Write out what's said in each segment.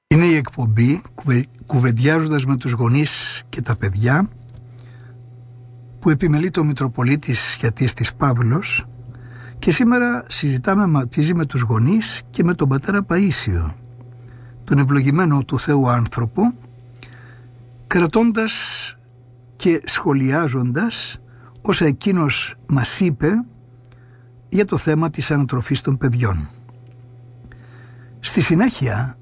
Είναι η εκπομπή «Κουβεντιάζοντας με τους γονείς και τα παιδιά» που επιμελεί το Μητροπολίτης Γιατίστης Παύλος, και σήμερα συζητάμε μαζί με τους γονείς και με τον πατέρα Παΐσιο, τον ευλογημένο του Θεού άνθρωπο, κρατώντας και σχολιάζοντας όσα εκείνος μας είπε για το θέμα της ανατροφής των παιδιών. Στη συνέχεια,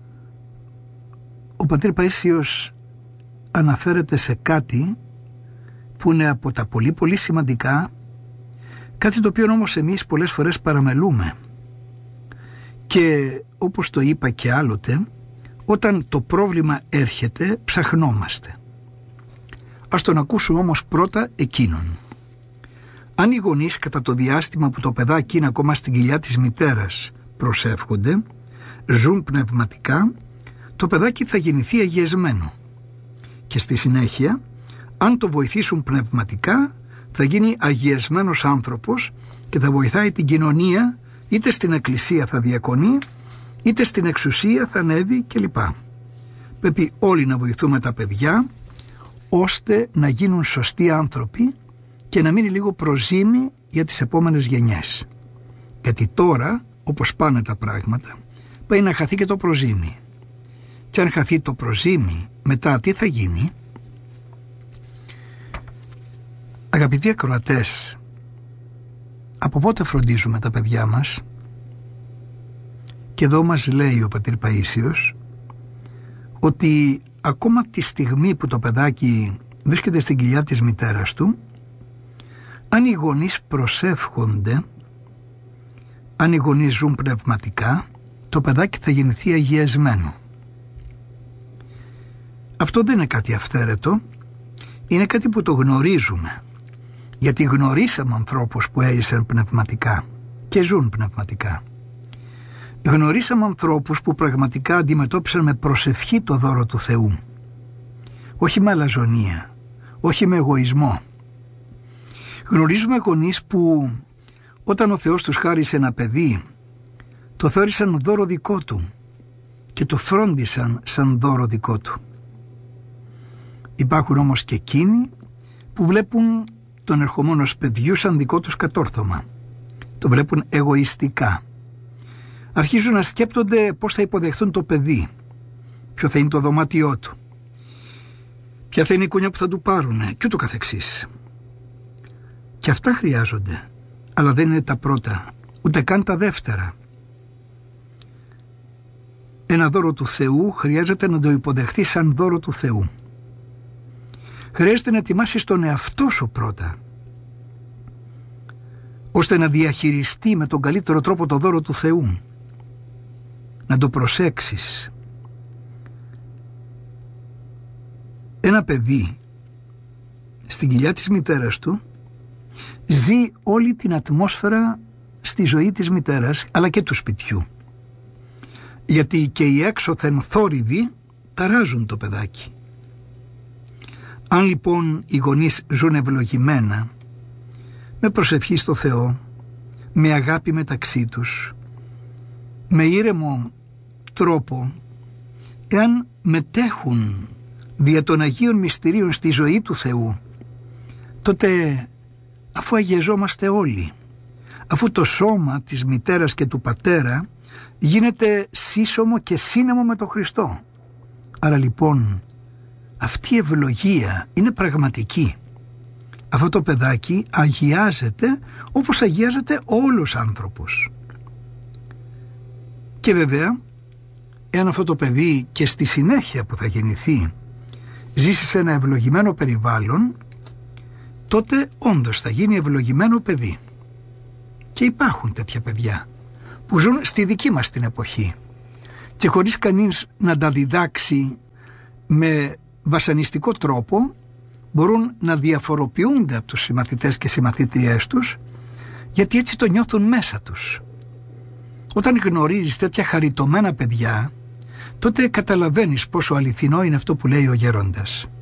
ο πατήρ Παΐσιος αναφέρεται σε κάτι που είναι από τα πολύ σημαντικά, κάτι το οποίο όμως εμείς πολλές φορές παραμελούμε. Και όπως το είπα και άλλοτε, όταν το πρόβλημα έρχεται ψαχνόμαστε. Ας τον ακούσουμε όμως πρώτα εκείνον. Αν οι γονείς κατά το διάστημα που το παιδάκι είναι ακόμα στην κοιλιά της μητέρας προσεύχονται, ζουν πνευματικά, το παιδάκι θα γεννηθεί αγιασμένο. Και στη συνέχεια, αν το βοηθήσουν πνευματικά, θα γίνει αγιασμένος άνθρωπος και θα βοηθάει την κοινωνία, είτε στην εκκλησία θα διακονεί, είτε στην εξουσία θα ανέβει κλπ. Πρέπει όλοι να βοηθούμε τα παιδιά, ώστε να γίνουν σωστοί άνθρωποι και να μείνει λίγο προζύμι για τις επόμενες γενιές. Γιατί τώρα, όπως πάνε τα πράγματα, πάει να χαθεί και το προζύμι. Και αν χαθεί το προζύμι, μετά τι θα γίνει? Αγαπητοί ακροατές, από πότε φροντίζουμε τα παιδιά μας? Και εδώ μας λέει ο πατήρ Παΐσιος ότι ακόμα τη στιγμή που το παιδάκι βρίσκεται στην κοιλιά της μητέρας του, αν οι γονείς προσεύχονται, αν οι γονείς ζουν πνευματικά, το παιδάκι θα γεννηθεί αγιασμένο. Αυτό δεν είναι κάτι αυθαίρετο, είναι κάτι που το γνωρίζουμε, γιατί γνωρίσαμε ανθρώπους που έζησαν πνευματικά και ζουν πνευματικά. Γνωρίσαμε ανθρώπους που πραγματικά αντιμετώπισαν με προσευχή το δώρο του Θεού, όχι με αλαζονία, όχι με εγωισμό. Γνωρίζουμε γονείς που όταν ο Θεός τους χάρισε ένα παιδί, το θεώρησαν δώρο δικό του και το φρόντισαν σαν δώρο δικό του. Υπάρχουν όμως και εκείνοι που βλέπουν τον ερχομένο παιδιού σαν δικό τους κατόρθωμα. Το βλέπουν εγωιστικά. Αρχίζουν να σκέπτονται πώς θα υποδεχθούν το παιδί, ποιο θα είναι το δωμάτιό του, ποια θα είναι η κούνια που θα του πάρουνε και ούτω καθεξής. Και αυτά χρειάζονται, αλλά δεν είναι τα πρώτα, ούτε καν τα δεύτερα. Ένα δώρο του Θεού χρειάζεται να το υποδεχθεί σαν δώρο του Θεού. Χρειάζεται να ετοιμάσεις τον εαυτό σου πρώτα, ώστε να διαχειριστεί με τον καλύτερο τρόπο το δώρο του Θεού, να το προσέξεις. Ένα παιδί στην κοιλιά της μητέρας του ζει όλη την ατμόσφαιρα στη ζωή της μητέρας, αλλά και του σπιτιού, γιατί και οι έξωθεν θόρυβοι ταράζουν το παιδάκι. Αν λοιπόν οι γονείς ζουν ευλογημένα, με προσευχή στο Θεό, με αγάπη μεταξύ τους, με ήρεμο τρόπο, εάν μετέχουν δια των Αγίων Μυστηρίων στη ζωή του Θεού, τότε αφού αγιαζόμαστε όλοι, αφού το σώμα της μητέρας και του πατέρα γίνεται σύσσωμο και σύνεμο με τον Χριστό, άρα λοιπόν αυτή η ευλογία είναι πραγματική. Αυτό το παιδάκι αγιάζεται όπως αγιάζεται όλος άνθρωπος. Και βέβαια, εάν αυτό το παιδί και στη συνέχεια που θα γεννηθεί ζήσει σε ένα ευλογημένο περιβάλλον, τότε όντως θα γίνει ευλογημένο παιδί. Και υπάρχουν τέτοια παιδιά που ζουν στη δική μας την εποχή και χωρίς κανείς να τα διδάξει με βασανιστικό τρόπο, μπορούν να διαφοροποιούνται από τους συμμαθητές και συμμαθήτριές τους, γιατί έτσι το νιώθουν μέσα τους. Όταν γνωρίζεις τέτοια χαριτωμένα παιδιά, τότε καταλαβαίνεις πόσο αληθινό είναι αυτό που λέει ο γέροντας.